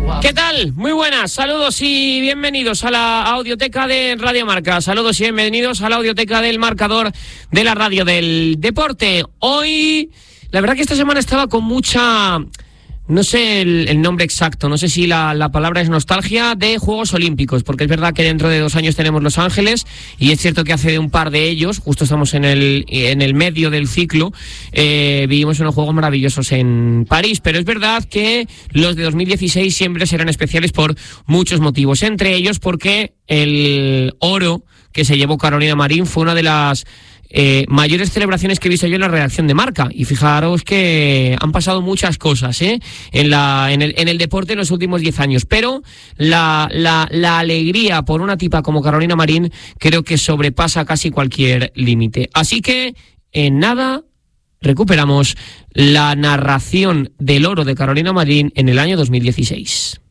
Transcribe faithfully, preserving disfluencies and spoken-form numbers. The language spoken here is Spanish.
¿Qué tal? Muy buenas, saludos y bienvenidos a la audioteca de Radio Marca. Saludos y bienvenidos a la audioteca del marcador de la radio del deporte. Hoy, la verdad que esta semana estaba con mucha... No sé el, el nombre exacto, no sé si la, la palabra es nostalgia de Juegos Olímpicos, porque es verdad que dentro de dos años tenemos Los Ángeles y es cierto que hace un par de ellos, justo estamos en el, en el medio del ciclo, eh, vivimos unos Juegos maravillosos en París, pero es verdad que los de dos mil dieciséis siempre serán especiales por muchos motivos, entre ellos porque el oro que se llevó Carolina Marín fue una de las Eh, mayores celebraciones que he visto yo en la redacción de Marca, y fijaros que han pasado muchas cosas ¿eh? en, la, en, el, en el deporte en los últimos diez años, pero la, la, la alegría por una tipa como Carolina Marín creo que sobrepasa casi cualquier límite, así que en nada recuperamos la narración del oro de Carolina Marín en el año dos mil dieciséis.